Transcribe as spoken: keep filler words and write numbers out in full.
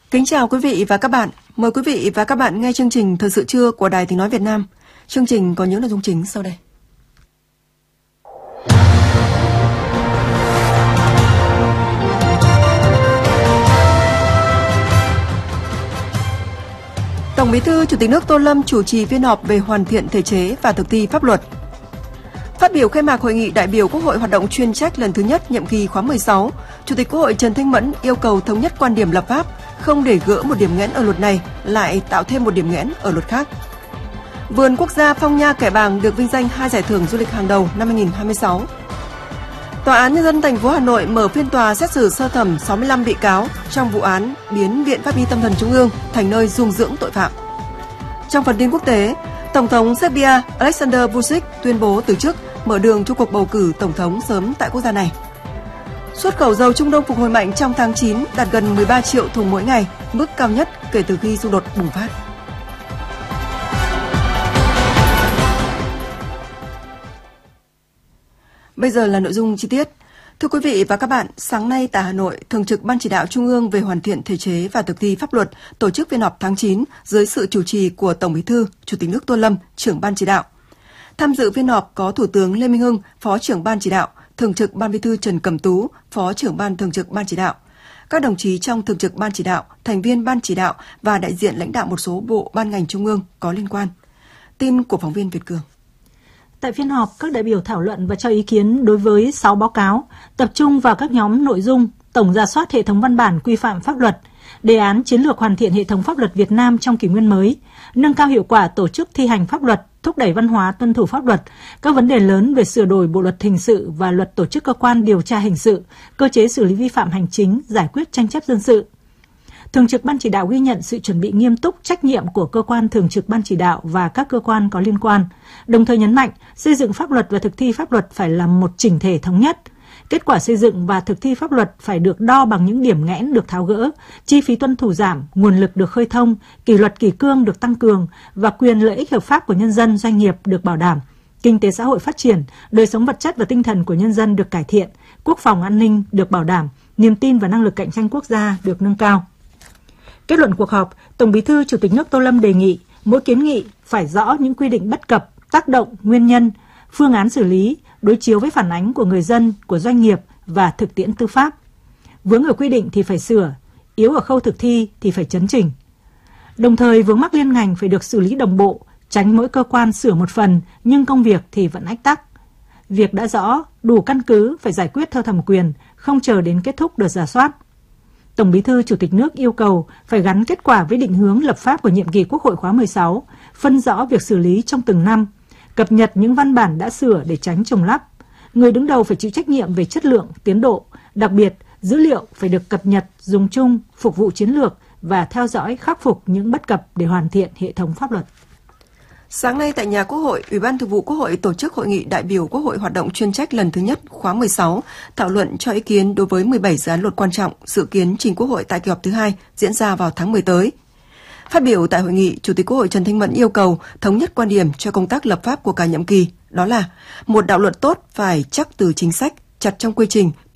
Kính chào quý vị và các bạn. Mời quý vị và các bạn nghe chương trình Thời sự trưa của Đài Tiếng nói Việt Nam. Chương trình có những nội dung chính sau đây. Tổng Bí thư Chủ tịch nước Tô Lâm chủ trì phiên họp về hoàn thiện thể chế và thực thi pháp luật. Phát biểu khai mạc hội nghị đại biểu Quốc hội hoạt động chuyên trách lần thứ nhất nhiệm kỳ khóa mười sáu, Chủ tịch Quốc hội Trần Thanh Mẫn yêu cầu thống nhất quan điểm lập pháp, không để gỡ một điểm nghẽn ở luật này lại tạo thêm một điểm nghẽn ở luật khác. Vườn quốc gia Phong Nha Kẻ Bàng được vinh danh hai giải thưởng du lịch hàng đầu năm hai nghìn không trăm hai mươi sáu. Tòa án Nhân dân thành phố Hà Nội mở phiên tòa xét xử sơ thẩm sáu mươi lăm bị cáo trong vụ án biến Viện Pháp y Tâm thần Trung ương thành nơi dung dưỡng tội phạm. Trong phần tin quốc tế, Tổng thống Serbia Alexander Vučić tuyên bố từ chức, mở đường cho cuộc bầu cử tổng thống sớm tại quốc gia này. Xuất khẩu dầu Trung Đông phục hồi mạnh trong tháng chín, đạt gần mười ba triệu thùng mỗi ngày, mức cao nhất kể từ khi xung đột bùng phát. Bây giờ là nội dung chi tiết. Thưa quý vị và các bạn, sáng nay tại Hà Nội, Thường trực Ban Chỉ đạo Trung ương về hoàn thiện thể chế và thực thi pháp luật tổ chức phiên họp tháng chín dưới sự chủ trì của Tổng Bí thư, Chủ tịch nước Tô Lâm, trưởng Ban Chỉ đạo. Tham dự phiên họp có Thủ tướng Lê Minh Hưng, Phó trưởng Ban Chỉ đạo, Thường trực Ban Bí thư Trần Cẩm Tú, Phó trưởng Ban Thường trực Ban Chỉ đạo, các đồng chí trong Thường trực Ban Chỉ đạo, thành viên Ban Chỉ đạo và đại diện lãnh đạo một số bộ ban ngành trung ương có liên quan. Tin của phóng viên Việt Cường. Tại phiên họp, các đại biểu thảo luận và cho ý kiến đối với sáu báo cáo, tập trung vào các nhóm nội dung tổng rà soát hệ thống văn bản quy phạm pháp luật, đề án chiến lược hoàn thiện hệ thống pháp luật Việt Nam trong kỷ nguyên mới, nâng cao hiệu quả tổ chức thi hành pháp luật, thúc đẩy văn hóa tuân thủ pháp luật, các vấn đề lớn về sửa đổi Bộ luật hình sự và luật tổ chức cơ quan điều tra hình sự, cơ chế xử lý vi phạm hành chính, giải quyết tranh chấp dân sự. Thường trực Ban Chỉ đạo ghi nhận sự chuẩn bị nghiêm túc, trách nhiệm của cơ quan Thường trực Ban Chỉ đạo và các cơ quan có liên quan, đồng thời nhấn mạnh xây dựng pháp luật và thực thi pháp luật phải là một chỉnh thể thống nhất. Kết quả xây dựng và thực thi pháp luật phải được đo bằng những điểm nghẽn được tháo gỡ, chi phí tuân thủ giảm, nguồn lực được khơi thông, kỷ luật kỷ cương được tăng cường và quyền lợi ích hợp pháp của nhân dân, doanh nghiệp được bảo đảm. Kinh tế xã hội phát triển, đời sống vật chất và tinh thần của nhân dân được cải thiện, quốc phòng an ninh được bảo đảm, niềm tin và năng lực cạnh tranh quốc gia được nâng cao. Kết luận cuộc họp, Tổng Bí thư Chủ tịch nước Tô Lâm đề nghị mỗi kiến nghị phải rõ những quy định bất cập, tác động, nguyên nhân, phương án xử lý, đối chiếu với phản ánh của người dân, của doanh nghiệp và thực tiễn tư pháp. Vướng ở quy định thì phải sửa, yếu ở khâu thực thi thì phải chấn chỉnh. Đồng thời vướng mắc liên ngành phải được xử lý đồng bộ, tránh mỗi cơ quan sửa một phần nhưng công việc thì vẫn ách tắc. Việc đã rõ, đủ căn cứ phải giải quyết theo thẩm quyền, không chờ đến kết thúc đợt rà soát. Tổng Bí thư Chủ tịch nước yêu cầu phải gắn kết quả với định hướng lập pháp của nhiệm kỳ Quốc hội khóa mười sáu, phân rõ việc xử lý trong từng năm, cập nhật những văn bản đã sửa để tránh trùng lắp. Người đứng đầu phải chịu trách nhiệm về chất lượng, tiến độ, đặc biệt dữ liệu phải được cập nhật, dùng chung, phục vụ chiến lược và theo dõi khắc phục những bất cập để hoàn thiện hệ thống pháp luật. Sáng nay tại nhà Quốc hội, Ủy ban Thường vụ Quốc hội tổ chức hội nghị đại biểu Quốc hội hoạt động chuyên trách lần thứ nhất khóa mười sáu, thảo luận cho ý kiến đối với mười bảy dự án luật quan trọng dự kiến trình Quốc hội tại kỳ họp thứ hai diễn ra vào tháng mười tới. Phát biểu tại hội nghị, Chủ tịch Quốc hội Trần Thanh Mẫn yêu cầu thống nhất quan điểm cho công tác lập pháp của cả nhiệm kỳ, đó là một đạo luật tốt phải chắc từ chính sách, chặt trong quy trình,